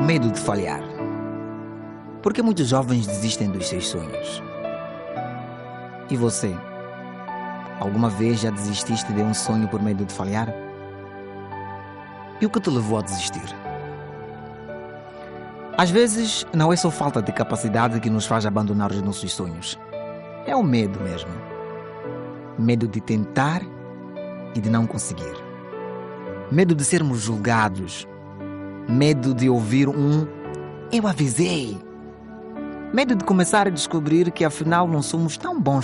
medo de falhar. Por que muitos jovens desistem dos seus sonhos? E você? Alguma vez já desististe de um sonho por medo de falhar? E o que te levou a desistir? Às vezes, não é só falta de capacidade que nos faz abandonar os nossos sonhos. É o medo mesmo. Medo de tentar e de não conseguir. Medo de sermos julgados. Medo de ouvir "eu avisei". Medo de começar a descobrir que afinal não somos tão bons